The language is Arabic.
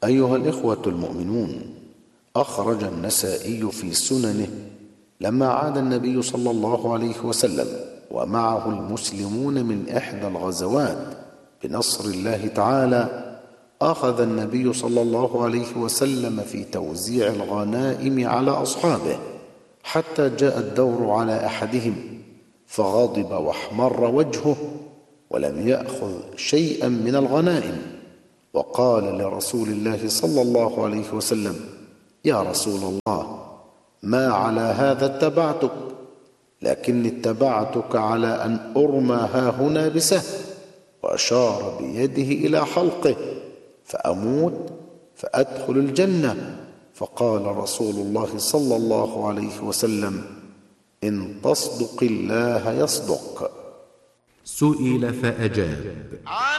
أيها الإخوة المؤمنون، أخرج النسائي في سننه لما عاد النبي صلى الله عليه وسلم ومعه المسلمون من إحدى الغزوات بنصر الله تعالى، أخذ النبي صلى الله عليه وسلم في توزيع الغنائم على أصحابه حتى جاء الدور على أحدهم فغضب واحمر وجهه ولم يأخذ شيئا من الغنائم، وقال لرسول الله صلى الله عليه وسلم: يا رسول الله، ما على هذا اتبعتك، لكني اتبعتك على أن أرمى هاهنا بسهم، وأشار بيده إلى حلقه، فأموت فأدخل الجنة. فقال رسول الله صلى الله عليه وسلم: إن تصدق الله يصدق. سئل فأجاب: